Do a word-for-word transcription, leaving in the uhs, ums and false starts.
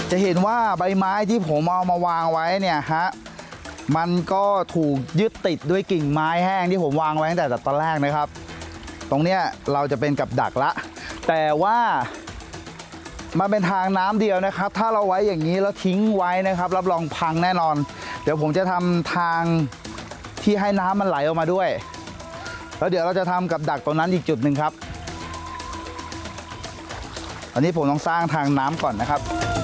จะเห็นว่าใบไม้ที่ผมเอามาวางไว้เนี่ยฮะมันก็ถูกยึดติดด้วยกิ่งไม้แห้งที่ผมวางไว้ตั้งแต่ตอนแรกนะครับตรงเนี้ยเราจะเป็นกับดักละแต่ว่ามันเป็นทางน้ำเดียวนะครับถ้าเราไว้อย่างนี้แล้วทิ้งไว้นะครับรับรองพังแน่นอนเดี๋ยวผมจะทำทางที่ให้น้ำมันไหลออกมาด้วยแล้วเดี๋ยวเราจะทำกับดักตรงนั้นอีกจุดหนึ่งครับอันนี้ผมต้องสร้างทางน้ำก่อนนะครับ